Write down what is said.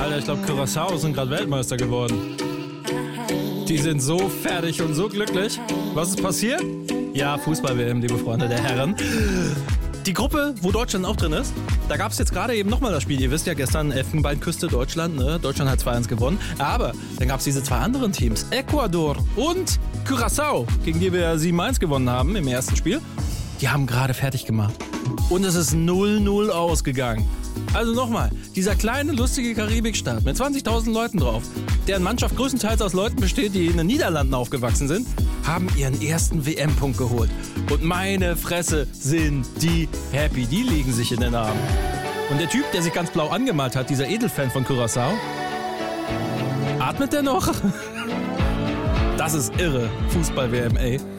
Alter, ich glaube, Curaçao sind gerade Weltmeister geworden. Die sind so fertig und so glücklich. Was ist passiert? Ja, Fußball-WM, liebe Freunde der Herren. Die Gruppe, wo Deutschland auch drin ist, da gab es jetzt gerade eben nochmal das Spiel. Ihr wisst ja, gestern Elfenbeinküste Deutschland, ne? Deutschland hat 2-1 gewonnen. Aber dann gab es diese zwei anderen Teams, Ecuador und Curaçao, gegen die wir 7-1 gewonnen haben im ersten Spiel. Die haben gerade fertig gemacht. Und es ist 0-0 ausgegangen. Also nochmal, dieser kleine, lustige Karibikstaat mit 20.000 Leuten drauf, deren Mannschaft größtenteils aus Leuten besteht, die in den Niederlanden aufgewachsen sind, haben ihren ersten WM-Punkt geholt. Und meine Fresse, sind die happy. Die liegen sich in den Armen. Und der Typ, der sich ganz blau angemalt hat, dieser Edelfan von Curaçao, atmet der noch? Das ist irre. Fußball-WM, ey.